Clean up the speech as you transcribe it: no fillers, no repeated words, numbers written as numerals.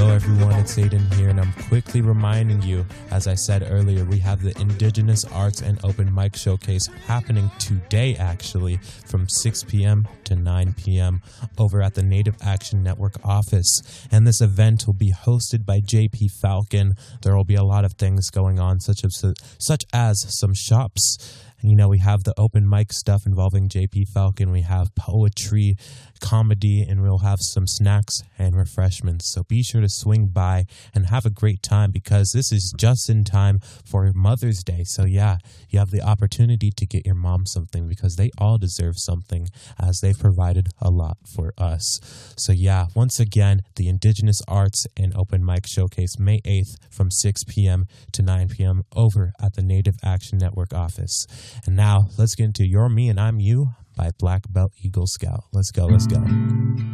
Hello everyone, it's Aiden here, and I'm quickly reminding you, as I said earlier, we have the Indigenous Arts and Open Mic Showcase happening today actually from 6 p.m. to 9 p.m. over at the Native Action Network office. And this event will be hosted by JP Falcon. There will be a lot of things going on, such as some shops. You know, we have the open mic stuff involving JP Falcon. We have poetry, comedy, and we'll have some snacks and refreshments. So be sure to swing by and have a great time, because this is just in time for Mother's Day. So yeah, you have the opportunity to get your mom something, because they all deserve something, as they've provided a lot for us. So yeah, once again, the Indigenous Arts and Open Mic Showcase, May 8th from 6 p.m. to 9 p.m. over at the Native Action Network office. And now, let's get into You're Me and I'm You by Black Belt Eagle Scout. Let's go.